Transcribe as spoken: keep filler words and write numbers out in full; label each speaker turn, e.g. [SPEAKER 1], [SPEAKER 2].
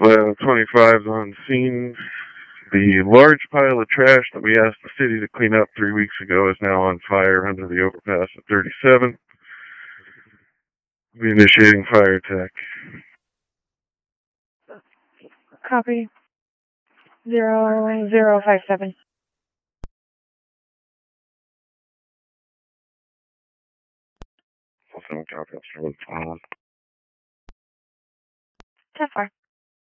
[SPEAKER 1] Uh, twenty-five is on scene. The large pile of trash that we asked the city to clean up three weeks ago is now on fire under the overpass at thirty-seven. We'll be initiating fire attack.
[SPEAKER 2] Copy. Zero zero five seven.
[SPEAKER 1] Seven copy. That's really fine.
[SPEAKER 2] ten four.